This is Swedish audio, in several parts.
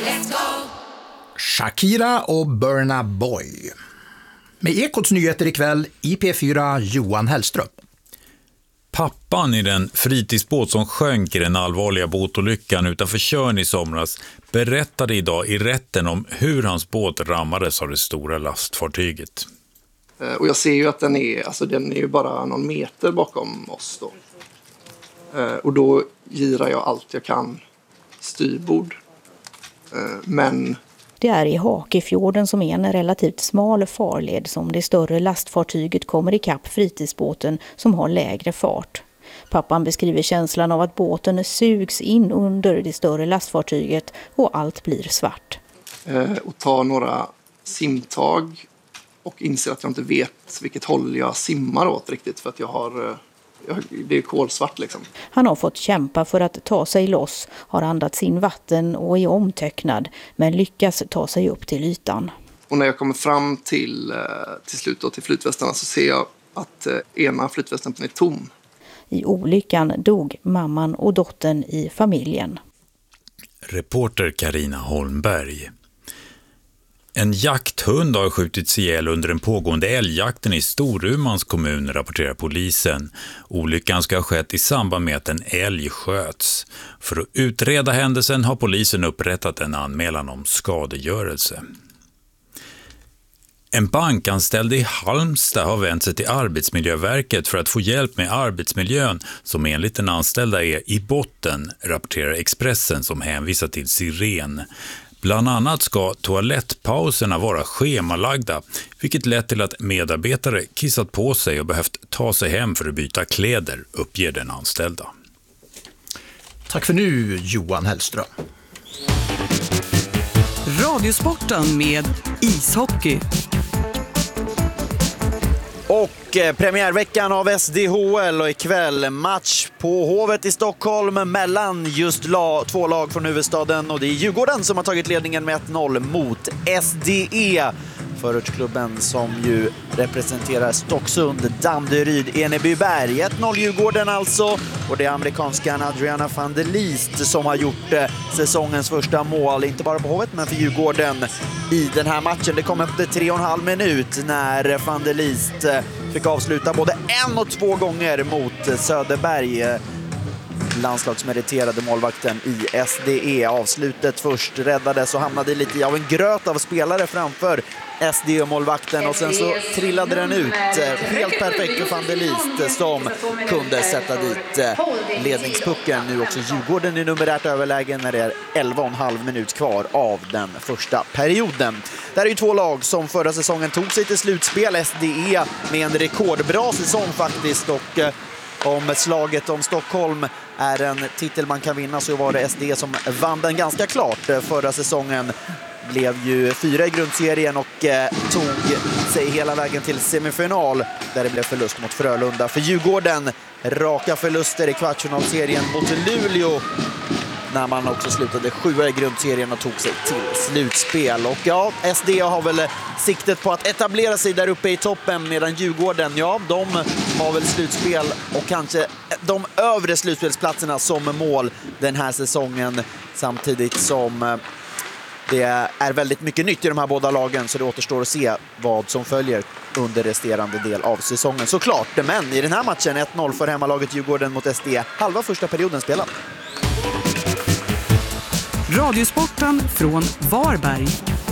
Let's go! Shakira och Burna Boy. Med Ekots nyheter ikväll i P4 Johan Hellström. Pappan i den fritidsbåt som sjönk i den allvarliga båtolyckan utanför Tjörn i somras berättade idag i rätten om hur hans båt rammades av det stora lastfartyget. Och jag ser ju att den är ju bara någon meter bakom oss då. Och då girar jag allt jag kan styrbord. Men det är i Hakefjorden som är en relativt smal farled som det större lastfartyget kommer ikapp fritidsbåten som har lägre fart. Pappan beskriver känslan av att båten sugs in under det större lastfartyget och allt blir svart. Och ta några simtag och inser att jag inte vet vilket håll jag simmar åt riktigt för att det är kolsvart liksom. Han har fått kämpa för att ta sig loss, har andats in vatten och är omtöcknad men lyckas ta sig upp till ytan. Och när jag kommer fram till slut då, till flytvästarna så ser jag att ena flytvästen är tom. I olyckan dog mamman och dottern i familjen. Reporter Carina Holmberg. En jakthund har skjutits ihjäl under den pågående älgjakten i Storumans kommun, rapporterar polisen. Olyckan ska ha skett i samband med att en älg sköts. För att utreda händelsen har polisen upprättat en anmälan om skadegörelse. En bankanställd i Halmstad har vänt sig till Arbetsmiljöverket för att få hjälp med arbetsmiljön som enligt den anställda är i botten, rapporterar Expressen som hänvisar till Siren. Bland annat ska toalettpauserna vara schemalagda, vilket lett till att medarbetare kissat på sig och behövt ta sig hem för att byta kläder, uppger den anställda. Tack för nu, Johan Hellström. Radiosporten med ishockey. Och premiärveckan av SDHL och ikväll match på Hovet i Stockholm mellan just två lag från huvudstaden och det är Djurgården som har tagit ledningen med 1-0 mot SDE. Förortsklubben som ju representerar Stocksund, Danderyd, Enebyberg. 1-0 Djurgården alltså. Och det är amerikanskan Adriana van der Liest som har gjort säsongens första mål. Inte bara på Hovet men för Djurgården i den här matchen. Det kom efter 3,5 minut när van der Liest fick avsluta både 1 och 2 gånger mot Söderberg. Landslagsmeriterade målvakten i SDE. Avslutet först räddades och hamnade lite av en gröt av spelare framför SDE-målvakten och sen så trillade den ut helt perfekt för van der Liest som kunde sätta dit ledningspucken. Nu också Djurgården i numerärt överlägen när det är 11,5 minut kvar av den första perioden. Det är ju 2 lag som förra säsongen tog sig till slutspel. SDE med en rekordbra säsong faktiskt och om slaget om Stockholm är en titel man kan vinna så var det SD som vann den ganska klart förra säsongen. Blev ju 4 i grundserien och tog sig hela vägen till semifinal där det blev förlust mot Frölunda. För Djurgården raka förluster i kvartsfinalserien mot Luleå när man också slutade 7 i grundserien och tog sig till slutspel. Och ja, SD har väl siktet på att etablera sig där uppe i toppen medan Djurgården, ja, de har väl slutspel och kanske de övre slutspelsplatserna som mål den här säsongen samtidigt som det är väldigt mycket nytt i de här båda lagen så det återstår att se vad som följer under resterande del av säsongen såklart. Men i den här matchen 1-0 för hemmalaget Djurgården mot SD, halva första perioden spelad. Radiosporten från Varberg.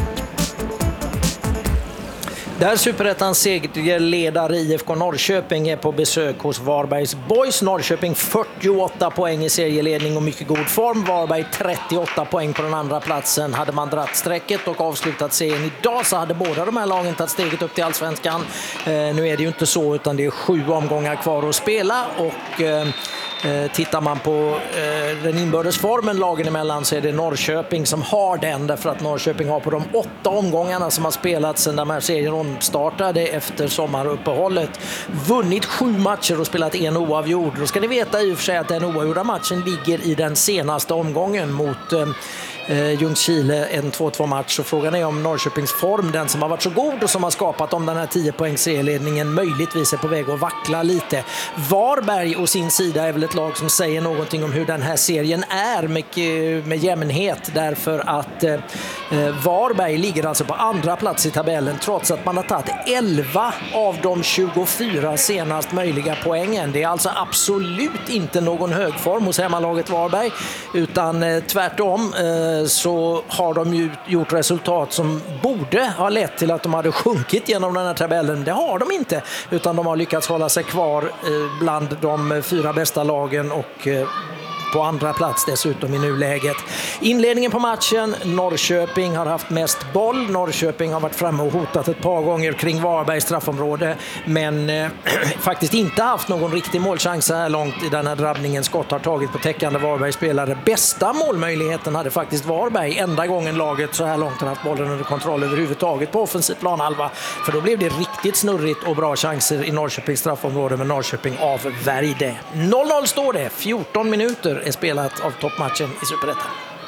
Där Superettans segerledare IFK Norrköping är på besök hos Varbergs Boys. Norrköping 48 poäng i serieledning och mycket god form. Varberg 38 poäng på den andra platsen. Hade man dratt strecket och avslutat serien idag så hade båda de här lagen tagit steget upp till Allsvenskan. Nu är det ju inte så utan det är 7 omgångar kvar att spela och tittar man på den inbördes formen lagen emellan så är det Norrköping som har den därför att Norrköping har på de 8 omgångarna som har spelats sedan de här serien omstartade efter sommaruppehållet vunnit 7 matcher och spelat 1 oavgjord. Då ska ni veta i och för sig att den oavgjorda matchen ligger i den senaste omgången mot Ljungskile en 2-2 match. Och frågan är om Norrköpings form, den som har varit så god och som har skapat om den här 10-poängs serieledningen, möjligtvis är på väg att vackla lite. Varberg å sin sida är väl ett lag som säger någonting om hur den här serien är med jämnhet, därför att Varberg ligger alltså på andra plats i tabellen trots att man har tagit 11 av de 24 senast möjliga poängen. Det är alltså absolut inte någon högform hos hemmalaget Varberg, utan tvärtom så har de ju gjort resultat som borde ha lett till att de hade sjunkit genom den här tabellen. Det har de inte, utan de har lyckats hålla sig kvar bland de 4 bästa lagen och på andra plats dessutom i nuläget. Inledningen på matchen, Norrköping har haft mest boll. Norrköping har varit framme och hotat ett par gånger kring Varbergs straffområde, men faktiskt inte haft någon riktig målchans så här långt i den här drabbningen. Skott har tagit på täckande Varbergsspelare. Bästa målmöjligheten hade faktiskt Varberg, enda gången laget så här långt har haft bollen under kontroll överhuvudtaget på offensiv planhalva, för då blev det riktigt snurrigt och bra chanser i Norrköpings straffområde, men Norrköping avvärjde. 0-0 står det, 14 minuter är spelat av toppmatchen i Superettan.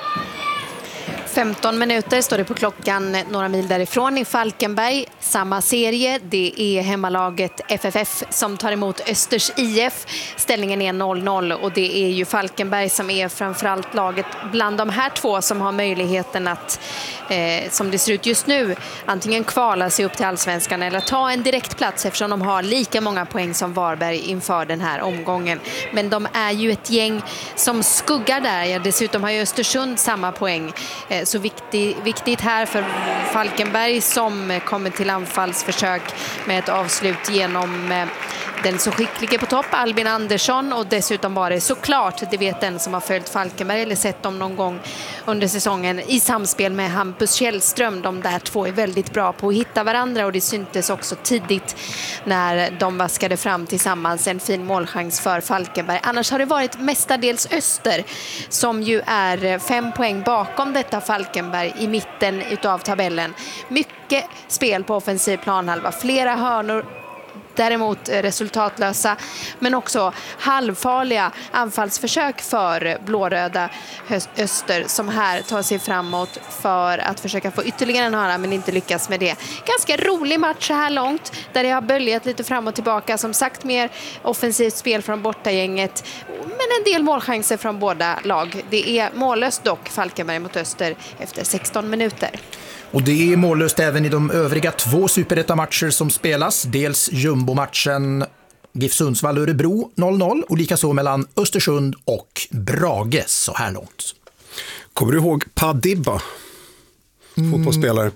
15 minuter står det på klockan några mil därifrån i Falkenberg. Samma serie, det är hemmalaget FFF som tar emot Östers IF. Ställningen är 0-0 och det är ju Falkenberg som är framförallt laget bland de här två som har möjligheten att, som det ser ut just nu, antingen kvala sig upp till Allsvenskan eller ta en direktplats, eftersom de har lika många poäng som Varberg inför den här omgången. Men de är ju ett gäng som skuggar där. Ja, dessutom har ju Östersund samma poäng. Så viktigt här för Falkenberg som kommer till anfallsförsök med ett avslut genom den så skicklige på topp, Albin Andersson, och dessutom var det såklart, det vet den som har följt Falkenberg eller sett dem någon gång under säsongen, i samspel med Hampus Källström. De där två är väldigt bra på att hitta varandra och det syntes också tidigt när de vaskade fram tillsammans en fin målchans för Falkenberg. Annars har det varit mestadels Öster som ju är 5 poäng bakom detta Falkenberg i mitten utav tabellen. Mycket spel på offensiv planhalva, flera hörnor, däremot resultatlösa, men också halvfarliga anfallsförsök för blåröda Öster som här tar sig framåt för att försöka få ytterligare en hörna, men inte lyckas med det. Ganska rolig match så här långt, där det har böljat lite fram och tillbaka. Som sagt, mer offensivt spel från bortagänget, men en del målchanser från båda lag. Det är mållöst dock, Falkenberg mot Öster efter 16 minuter. Och det är mållöst även i de övriga 2 superettamatcher som spelas. Dels jumbo-matchen GIF Sundsvall-Örebro 0-0 och likaså mellan Östersund och Brage så här långt. Kommer du ihåg Padibba, fotbollsspelare?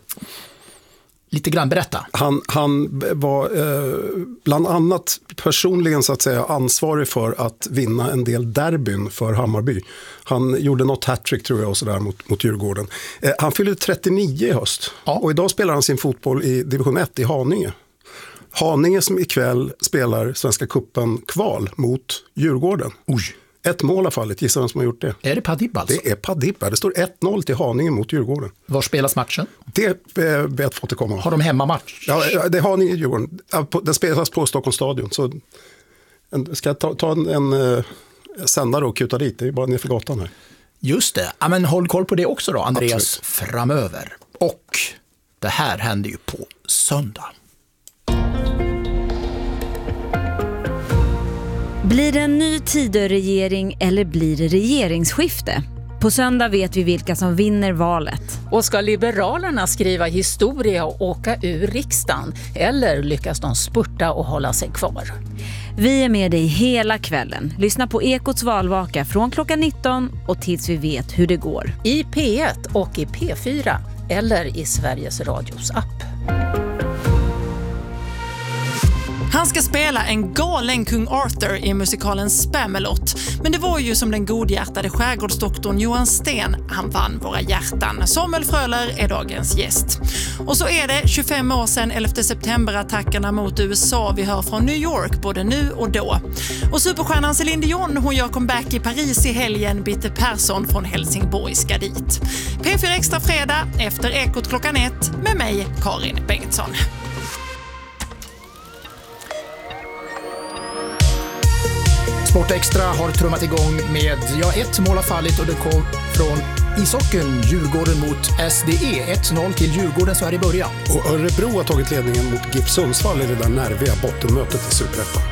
Lite grann, berätta. Han var bland annat personligen så att säga ansvarig för att vinna en del derbyn för Hammarby. Han gjorde något hattrick tror jag och sådär mot Djurgården. Han fyllde 39 i höst och idag spelar han sin fotboll i division 1 i Haninge. Haninge som ikväll spelar Svenska cupen kval mot Djurgården. Oj. 1 mål har fallit, gissa vem som har gjort det. Är det Padibba alltså? Det är Padibba, det står 1-0 till Haninge mot Djurgården. Var spelas matchen? Det ber jag att få återkomma. Har de hemmamatch? Ja, det har Haninge Djurgården. Den spelas på Stockholms stadion. Så ska jag ta en sändare och kuta dit, det är bara ner för gatan här. Just det, ja, men håll koll på det också då, Andreas, Absolut. framöver. Och det här händer ju på söndag. Blir det en ny Tidöregering eller blir det regeringsskifte? På söndag vet vi vilka som vinner valet. Och ska Liberalerna skriva historia och åka ur riksdagen? Eller lyckas de spurta och hålla sig kvar? Vi är med dig hela kvällen. Lyssna på Ekots valvaka från klockan 19 och tills vi vet hur det går. I P1 och i P4 eller i Sveriges Radios app. Han ska spela en galen kung Arthur i musikalen Spamalot. Men det var ju som den godhjärtade skärgårdsdoktorn Johan Sten. Han vann våra hjärtan. Samuel Fröler är dagens gäst. Och så är det 25 år sedan 11 september-attackerna mot USA. Vi hör från New York både nu och då. Och superstjärnan Céline Dion, hon gör comeback i Paris i helgen. Bitte Persson från Helsingborg ska dit. P4 Extra fredag efter Ekot klockan 1 med mig, Karin Bengtsson. Sport Extra har trummat igång med, ett mål har fallit och det kom från ishockeyn, Djurgården mot SDE. 1-0 till Djurgården så här i början. Och Örebro har tagit ledningen mot GIF Sundsvall i det där nerviga bottenmötet i Superettan.